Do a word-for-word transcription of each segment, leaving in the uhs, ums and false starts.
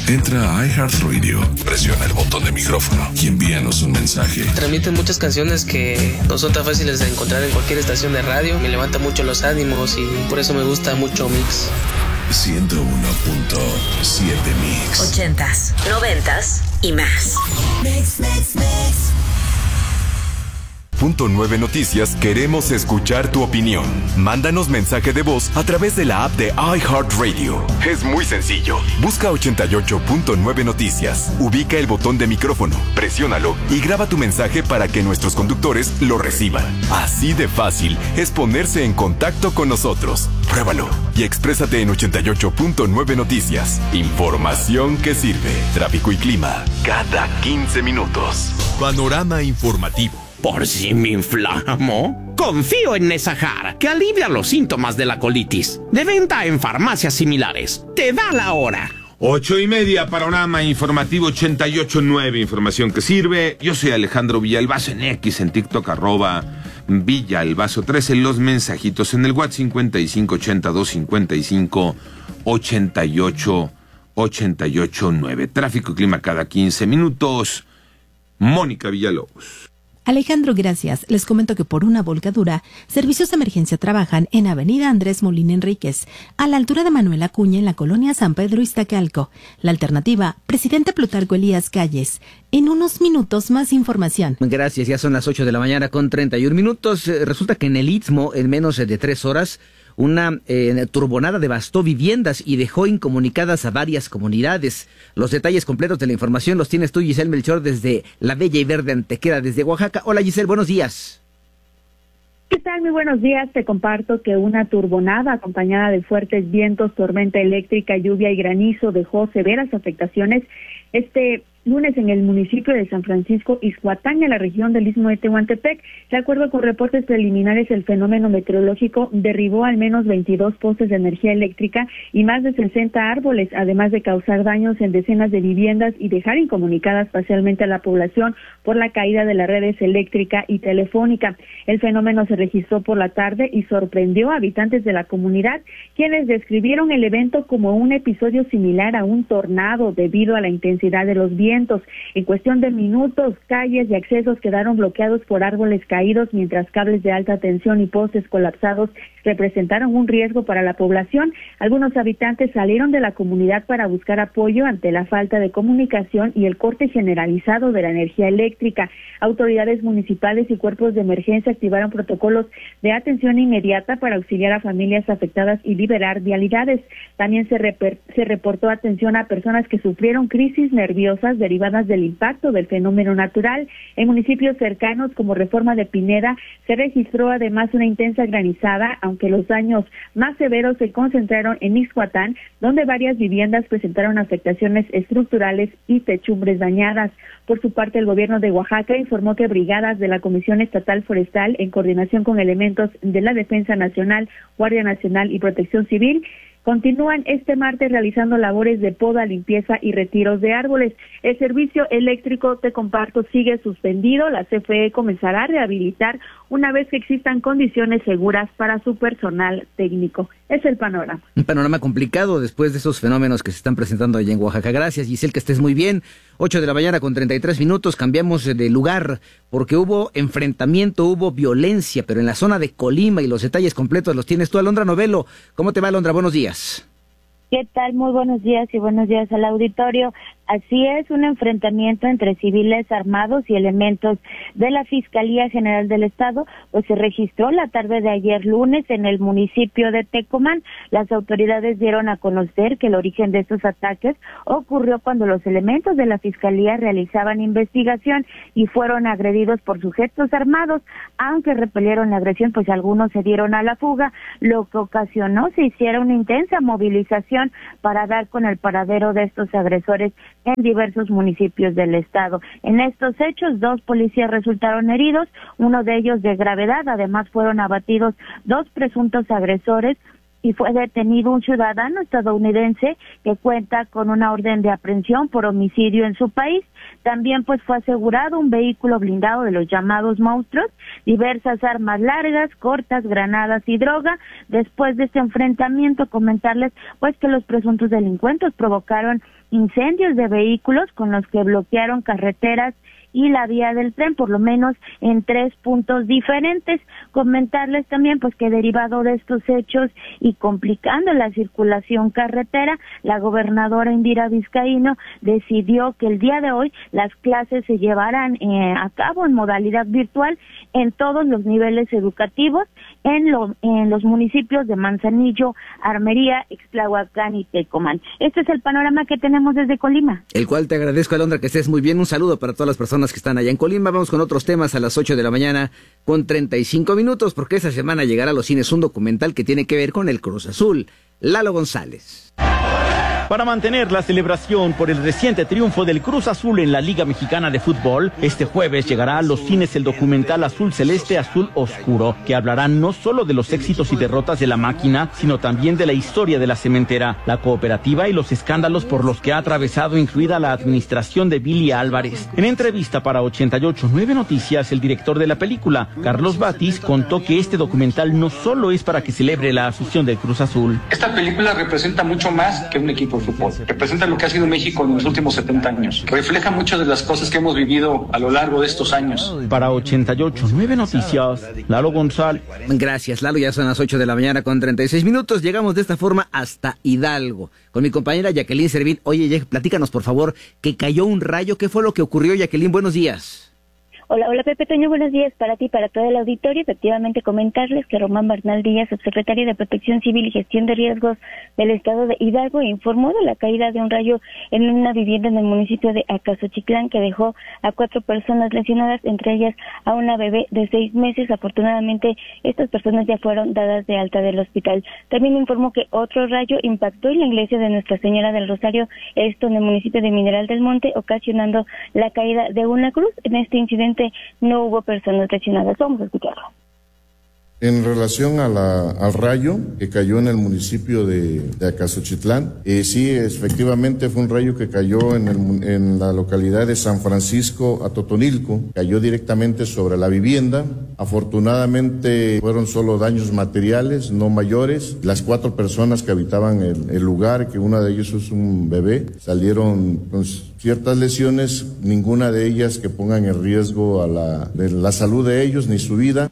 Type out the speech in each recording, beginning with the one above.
Entra a iHeartRadio, presiona el botón de micrófono y envíanos un mensaje. Transmiten muchas canciones que no son tan fáciles de encontrar en cualquier estación de radio. Me levanta mucho los ánimos y por eso me gusta mucho Mix. ciento uno punto siete Mix. Ochentas, noventas y más. Mix, mix, mix. Punto nueve Noticias, queremos escuchar tu opinión. Mándanos mensaje de voz a través de la app de iHeartRadio. Es muy sencillo. Busca ochenta y ocho punto nueve Noticias. Ubica el botón de micrófono, presiónalo y graba tu mensaje para que nuestros conductores lo reciban. Así de fácil es ponerse en contacto con nosotros. Pruébalo y exprésate en ochenta y ocho punto nueve Noticias. Información que sirve. Tráfico y clima cada quince minutos. Panorama informativo. ¿Por si me inflamo? Confío en Nesahar, que alivia los síntomas de la colitis. De venta en farmacias similares. Te da la hora. Ocho y media, panorama informativo ochenta y ocho punto nueve, información que sirve. Yo soy Alejandro Villalbazo en X, en TikTok, arroba Villalbazo trece, los mensajitos en el WhatsApp cincuenta y cinco ochenta y dos cincuenta y cinco ochenta y ocho ochenta y ocho punto nueve. Tráfico y clima cada quince minutos. Mónica Villalobos. Alejandro, gracias. Les comento que por una volcadura, servicios de emergencia trabajan en Avenida Andrés Molina Enríquez, a la altura de Manuel Acuña, en la colonia San Pedro Iztacalco. La alternativa, Presidente Plutarco Elías Calles. En unos minutos, más información. Gracias, ya son las ocho de la mañana con treinta y un minutos. Resulta que en el Istmo, en menos de tres horas, una eh, turbonada devastó viviendas y dejó incomunicadas a varias comunidades. Los detalles completos de la información los tienes tú, Giselle Melchor, desde la bella y verde Antequera, desde Oaxaca. Hola, Giselle, buenos días. ¿Qué tal? Muy buenos días. Te comparto que una turbonada acompañada de fuertes vientos, tormenta eléctrica, lluvia y granizo dejó severas afectaciones este lunes en el municipio de San Francisco Ixhuatán, en la región del Istmo de Tehuantepec. De acuerdo con reportes preliminares, el fenómeno meteorológico derribó al menos veintidós postes de energía eléctrica y más de sesenta árboles, además de causar daños en decenas de viviendas y dejar incomunicadas parcialmente a la población por la caída de las redes eléctrica y telefónica. El fenómeno se registró por la tarde y sorprendió a habitantes de la comunidad, quienes describieron el evento como un episodio similar a un tornado debido a la intensidad de los vientos. En cuestión de minutos, calles y accesos quedaron bloqueados por árboles caídos, mientras cables de alta tensión y postes colapsados representaron un riesgo para la población. Algunos habitantes salieron de la comunidad para buscar apoyo ante la falta de comunicación y el corte generalizado de la energía eléctrica. Autoridades municipales y cuerpos de emergencia activaron protocolos de atención inmediata para auxiliar a familias afectadas y liberar vialidades. También se, reper- se reportó atención a personas que sufrieron crisis nerviosas derivadas del impacto del fenómeno natural. En municipios cercanos como Reforma de Pineda se registró además una intensa granizada, aunque los daños más severos se concentraron en Ixhuatán, donde varias viviendas presentaron afectaciones estructurales y techumbres dañadas. Por su parte, el gobierno de Oaxaca informó que brigadas de la Comisión Estatal Forestal, en coordinación con elementos de la Defensa Nacional, Guardia Nacional y Protección Civil, continúan este martes realizando labores de poda, limpieza y retiros de árboles. El servicio eléctrico, te comparto, sigue suspendido. La C F E comenzará a rehabilitar una vez que existan condiciones seguras para su personal técnico. Es el panorama. Un panorama complicado después de esos fenómenos que se están presentando allá en Oaxaca. Gracias, Giselle, que estés muy bien. ocho de la mañana con treinta y tres minutos, cambiamos de lugar porque hubo enfrentamiento, hubo violencia, pero en la zona de Colima, y los detalles completos los tienes tú, Alondra Novelo. ¿Cómo te va, Alondra? Buenos días. ¿Qué tal? Muy buenos días y buenos días al auditorio. Así es, un enfrentamiento entre civiles armados y elementos de la Fiscalía General del Estado, pues se registró la tarde de ayer lunes en el municipio de Tecomán. Las autoridades dieron a conocer que el origen de estos ataques ocurrió cuando los elementos de la Fiscalía realizaban investigación y fueron agredidos por sujetos armados. Aunque repelieron la agresión, pues algunos se dieron a la fuga, lo que ocasionó se hiciera una intensa movilización para dar con el paradero de estos agresores en diversos municipios del estado. En estos hechos, dos policías resultaron heridos, uno de ellos de gravedad. Además, fueron abatidos dos presuntos agresores y fue detenido un ciudadano estadounidense que cuenta con una orden de aprehensión por homicidio en su país. También pues fue asegurado un vehículo blindado de los llamados monstruos, diversas armas largas, cortas, granadas y droga. Después de este enfrentamiento, comentarles pues que los presuntos delincuentes provocaron incendios de vehículos con los que bloquearon carreteras y la vía del tren, por lo menos en tres puntos diferentes. Comentarles también pues que derivado de estos hechos y complicando la circulación carretera, la gobernadora Indira Vizcaíno decidió que el día de hoy las clases se llevarán eh, a cabo en modalidad virtual en todos los niveles educativos en, lo, en los municipios de Manzanillo, Armería, Ixtlahuacán y Tecomán. Este es el panorama que tenemos desde Colima. El cual te agradezco, Alondra, que estés muy bien. Un saludo para todas las personas que están allá en Colima. Vamos con otros temas a las ocho de la mañana con treinta y cinco minutos, porque esta semana llegará a los cines un documental que tiene que ver con el Cruz Azul. Lalo González. Para mantener la celebración por el reciente triunfo del Cruz Azul en la Liga Mexicana de Fútbol, este jueves llegará a los cines el documental Azul Celeste, Azul Oscuro, que hablará no solo de los éxitos y derrotas de la máquina, sino también de la historia de la cementera, la cooperativa y los escándalos por los que ha atravesado, incluida la administración de Billy Álvarez. En entrevista para ochenta y ocho punto nueve Noticias, el director de la película, Carlos Batis, contó que este documental no solo es para que celebre la afición del Cruz Azul. Esta película representa mucho más que un equipo de fútbol. Representa lo que ha sido México en los últimos setenta años. Refleja muchas de las cosas que hemos vivido a lo largo de estos años. Para ochenta y ocho punto nueve Noticias, Lalo González. Gracias, Lalo. Ya son las ocho de la mañana con treinta y seis minutos. Llegamos de esta forma hasta Hidalgo. Con mi compañera Jacqueline Servín. Oye, platícanos, por favor, que cayó un rayo. ¿Qué fue lo que ocurrió, Jacqueline? Buenos días. Hola, hola Pepe Toño, buenos días para ti y para todo el auditorio. Efectivamente, comentarles que Román Bernal Díaz, subsecretario de Protección Civil y Gestión de Riesgos del Estado de Hidalgo, informó de la caída de un rayo en una vivienda en el municipio de Acasochitlán que dejó a cuatro personas lesionadas, entre ellas a una bebé de seis meses. Afortunadamente, estas personas ya fueron dadas de alta del hospital. También informó que otro rayo impactó en la iglesia de Nuestra Señora del Rosario, esto en el municipio de Mineral del Monte, ocasionando la caída de una cruz. En este incidente no hubo personas lesionadas. Vamos a escucharlo. En relación a la, al rayo que cayó en el municipio de, de Acasochitlán, eh, sí, efectivamente fue un rayo que cayó en, el, en la localidad de San Francisco Atotonilco, cayó directamente sobre la vivienda. Afortunadamente fueron solo daños materiales, no mayores. Las cuatro personas que habitaban el, el lugar, que una de ellas es un bebé, salieron con ciertas lesiones, ninguna de ellas que pongan en riesgo a la, de la salud de ellos ni su vida.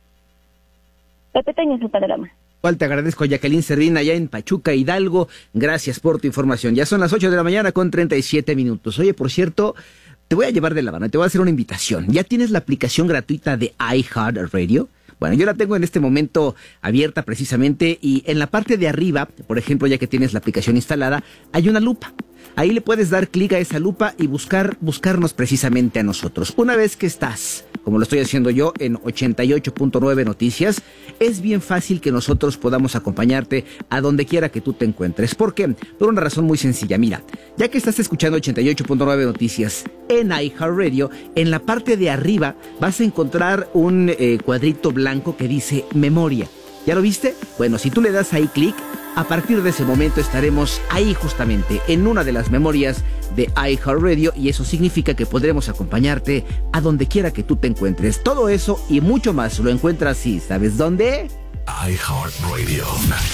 Pepe Toño, su panorama. Igual te agradezco, Jacqueline Servín, allá en Pachuca, Hidalgo. Gracias por tu información. Ya son las ocho de la mañana con treinta y siete minutos. Oye, por cierto, te voy a llevar de la mano y te voy a hacer una invitación. ¿Ya tienes la aplicación gratuita de iHeartRadio? Bueno, yo la tengo en este momento abierta precisamente y en la parte de arriba, por ejemplo, ya que tienes la aplicación instalada, hay una lupa. Ahí le puedes dar clic a esa lupa y buscar, buscarnos precisamente a nosotros. Una vez que estás, como lo estoy haciendo yo, en ochenta y ocho punto nueve Noticias, es bien fácil que nosotros podamos acompañarte a donde quiera que tú te encuentres. ¿Por qué? Por una razón muy sencilla. Mira, ya que estás escuchando ochenta y ocho punto nueve Noticias en iHeartRadio, en la parte de arriba vas a encontrar un eh, cuadrito blanco que dice Memoria. ¿Ya lo viste? Bueno, si tú le das ahí clic, a partir de ese momento estaremos ahí justamente en una de las memorias de iHeartRadio y eso significa que podremos acompañarte a donde quiera que tú te encuentres. Todo eso y mucho más lo encuentras así, ¿sabes dónde? iHeartRadio.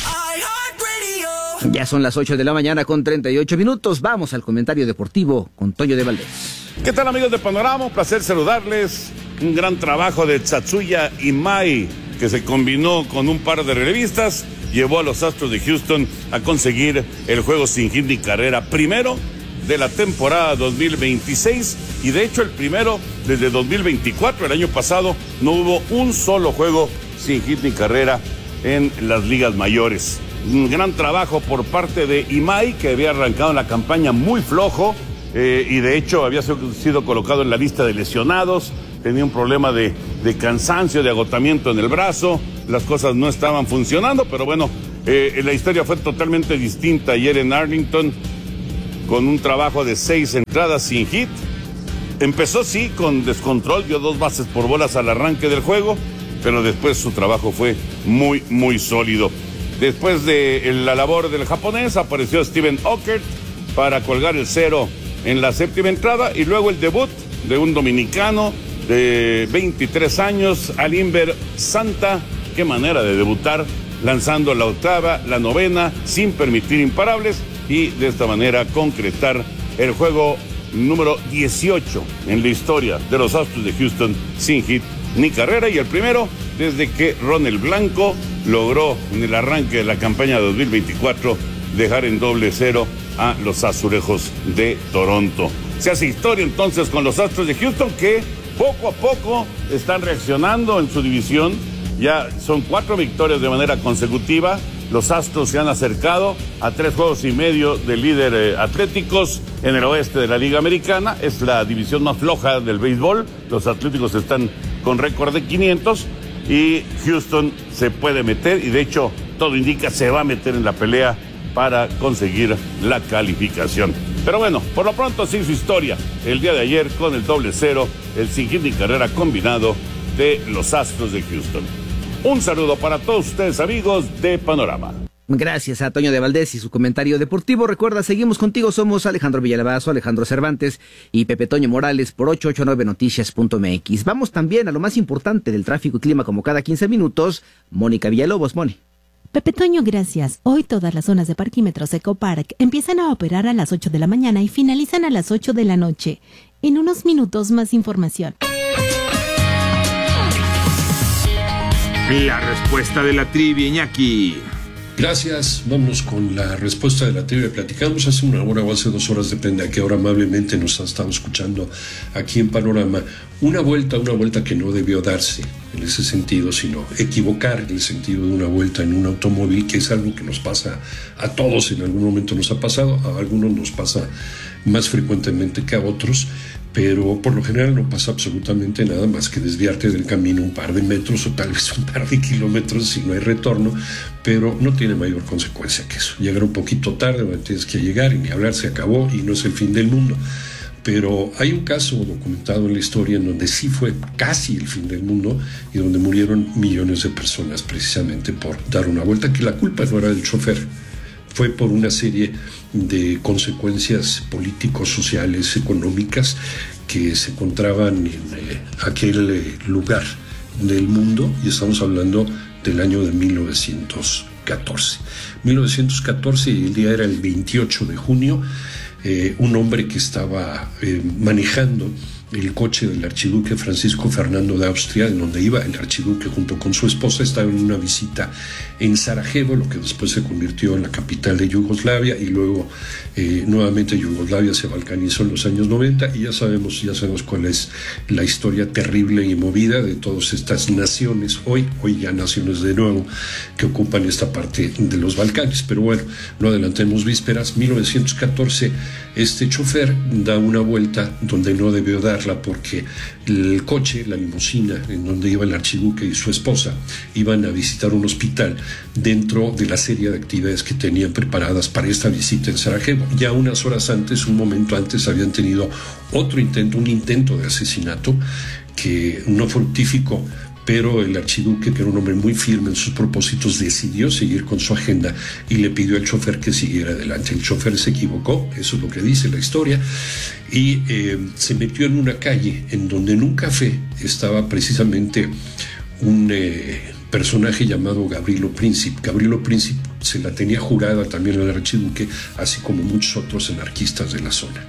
iHeartRadio. Ya son las ocho de la mañana con treinta y ocho minutos. Vamos al comentario deportivo con Toño de Valdés. ¿Qué tal, amigos de Panorama? Un placer saludarles. Un gran trabajo de Tatsuya Imai, que se combinó con un par de relevistas, llevó a los Astros de Houston a conseguir el juego sin hit ni carrera primero de la temporada dos mil veintiséis y de hecho el primero desde dos mil veinticuatro. El año pasado no hubo un solo juego sin hit ni carrera en las ligas mayores. Un gran trabajo por parte de Imai, que había arrancado en la campaña muy flojo eh, y de hecho había sido colocado en la lista de lesionados. Tenía un problema de, de cansancio, de agotamiento en el brazo, las cosas no estaban funcionando, pero bueno, eh, la historia fue totalmente distinta ayer en Arlington, con un trabajo de seis entradas sin hit. Empezó sí con descontrol, dio dos bases por bolas al arranque del juego, pero después su trabajo fue muy, muy sólido. Después de la labor del japonés, apareció Steven Ockert para colgar el cero en la séptima entrada, y luego el debut de un dominicano de veintitrés años, Alimber Santa. Qué manera de debutar, lanzando la octava, la novena, sin permitir imparables, y de esta manera concretar el juego número dieciocho en la historia de los Astros de Houston sin hit ni carrera, y el primero desde que Ronald Blanco logró en el arranque de la campaña dos mil veinticuatro dejar en doble cero a los Azulejos de Toronto. Se hace historia entonces con los Astros de Houston, que poco a poco están reaccionando en su división. Ya son cuatro victorias de manera consecutiva. Los Astros se han acercado a tres juegos y medio del líder eh, Atléticos en el oeste de la Liga Americana. Es la división más floja del béisbol. Los Atléticos están con récord de quinientos y Houston se puede meter, y de hecho todo indica se va a meter en la pelea para conseguir la calificación. Pero bueno, por lo pronto sí su historia el día de ayer con el doble cero, el sin hit ni carrera combinado de los Astros de Houston. Un saludo para todos ustedes, amigos de Panorama. Gracias a Toño de Valdés y su comentario deportivo. Recuerda, seguimos contigo, somos Alejandro Villalbazo, Alejandro Cervantes y Pepe Toño Morales por ocho ocho nueve noticias punto m x. Vamos también a lo más importante del tráfico y clima, como cada quince minutos. Mónica Villalobos, Moni. Pepe Toño, gracias. Hoy todas las zonas de parquímetros Ecopark empiezan a operar a las ocho de la mañana y finalizan a las ocho de la noche. En unos minutos más información. La respuesta de la trivia, Iñaki. Gracias, vámonos con la respuesta de la trivia. Platicamos hace una hora o hace dos horas, depende a qué hora amablemente nos ha estado escuchando aquí en Panorama. Una vuelta, una vuelta que no debió darse en ese sentido, sino equivocar el sentido de una vuelta en un automóvil, que es algo que nos pasa a todos, en algún momento nos ha pasado, a algunos nos pasa más frecuentemente que a otros, pero por lo general no pasa absolutamente nada más que desviarte del camino un par de metros o tal vez un par de kilómetros si no hay retorno, pero no tiene mayor consecuencia que eso. Llegar un poquito tarde, donde tienes que llegar y ni hablar, se acabó y no es el fin del mundo. Pero hay un caso documentado en la historia en donde sí fue casi el fin del mundo y donde murieron millones de personas precisamente por dar una vuelta, que la culpa no era del chofer, fue por una serie de consecuencias políticos, sociales, económicas que se encontraban en eh, aquel eh, lugar del mundo, y estamos hablando del año de mil novecientos catorce. mil novecientos catorce, y el día era el veintiocho de junio, eh, un hombre que estaba eh, manejando el coche del archiduque Francisco Fernando de Austria, en donde iba el archiduque junto con su esposa, estaba en una visita en Sarajevo, lo que después se convirtió en la capital de Yugoslavia, y luego eh, nuevamente Yugoslavia se balcanizó en los años noventa, y ya sabemos, ya sabemos cuál es la historia terrible y movida de todas estas naciones, hoy, hoy ya naciones de nuevo, que ocupan esta parte de los Balcanes. Pero bueno, no adelantemos vísperas. mil novecientos catorce, este chofer da una vuelta donde no debió dar, porque el coche, la limusina en donde iba el archiduque y su esposa, iban a visitar un hospital dentro de la serie de actividades que tenían preparadas para esta visita en Sarajevo. Ya unas horas antes, un momento antes, habían tenido otro intento, un intento de asesinato que no fructificó, pero el archiduque, que era un hombre muy firme en sus propósitos, decidió seguir con su agenda y le pidió al chofer que siguiera adelante. El chofer se equivocó, eso es lo que dice la historia, y eh, se metió en una calle en donde en un café estaba precisamente un eh, personaje llamado Gavrilo Princip. Gavrilo Princip se la tenía jurada también al archiduque, así como muchos otros anarquistas de la zona.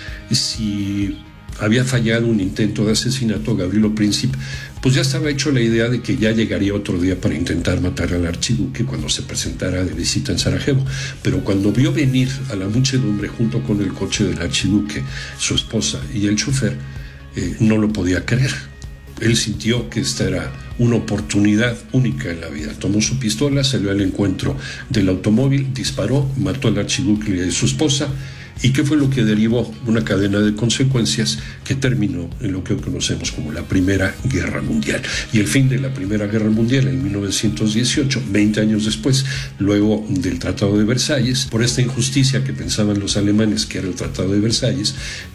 Si había fallado un intento de asesinato, Gavrilo Princip pues ya estaba hecho la idea de que ya llegaría otro día para intentar matar al archiduque cuando se presentara de visita en Sarajevo. Pero cuando vio venir a la muchedumbre junto con el coche del archiduque, su esposa y el chofer, eh, no lo podía creer. Él sintió que esta era una oportunidad única en la vida. Tomó su pistola, salió al encuentro del automóvil, disparó, mató al archiduque y a su esposa. ¿Y qué fue lo que derivó? Una cadena de consecuencias que terminó en lo que hoy conocemos como la Primera Guerra Mundial. Y el fin de la Primera Guerra Mundial en mil novecientos dieciocho, veinte años después, luego del Tratado de Versalles, por esta injusticia que pensaban los alemanes que era el Tratado de Versalles,